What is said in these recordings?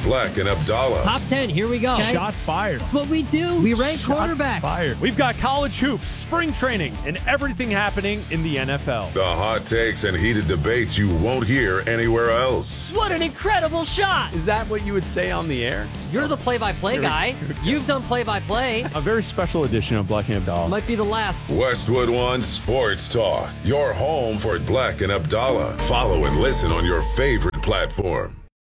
Black and Abdallah. Top 10, here we go. Okay. Shots fired. That's what we do. We rank quarterbacks. Fired. We've got college hoops, spring training, and everything happening in the NFL. The hot takes and heated debates you won't hear anywhere else. What an incredible shot. Is that what you would say on the air? You're the play-by-play guy. You've done play-by-play. A very special edition of Black and Abdallah. Might be the last. Westwood One Sports Talk. Your home for Black and Abdallah. Follow and listen on your favorite platform.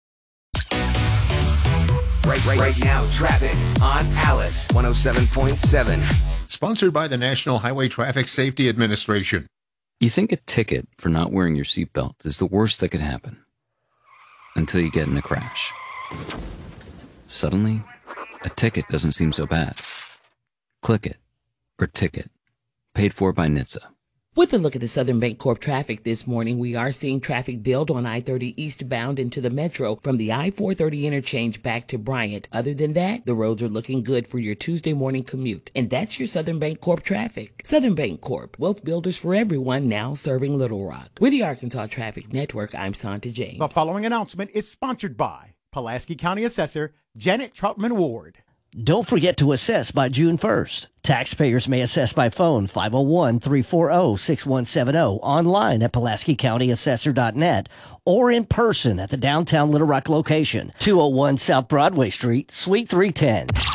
Right now, traffic on Alice 107.7. Sponsored by the National Highway Traffic Safety Administration. You think a ticket for not wearing your seatbelt is the worst that could happen. Until you get in a crash. Suddenly, a ticket doesn't seem so bad. Click it. Or ticket. Paid for by NHTSA. With a look at the Southern Bancorp traffic this morning, we are seeing traffic build on I-30 eastbound into the metro from the I-430 interchange back to Bryant. Other than that, the roads are looking good for your Tuesday morning commute. And that's your Southern Bancorp traffic. Southern Bancorp, wealth builders for everyone, now serving Little Rock. With the Arkansas Traffic Network, I'm Santa James. The following announcement is sponsored by Pulaski County Assessor Janet Troutman Ward. Don't forget to assess by June 1st. Taxpayers may assess by phone 501-340-6170, online at PulaskiCountyAssessor.net, or in person at the downtown Little Rock location, 201 South Broadway Street, Suite 310.